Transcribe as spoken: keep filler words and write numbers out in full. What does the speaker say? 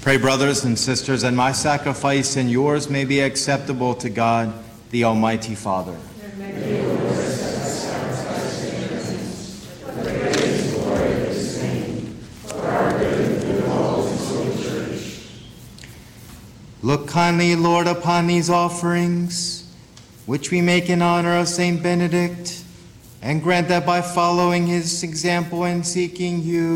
Pray, brothers and sisters, that my sacrifice and yours may be acceptable to God, the Almighty Father. Look kindly, Lord, upon these offerings, which we make in honor of Saint Benedict, and grant that by following his example and seeking you,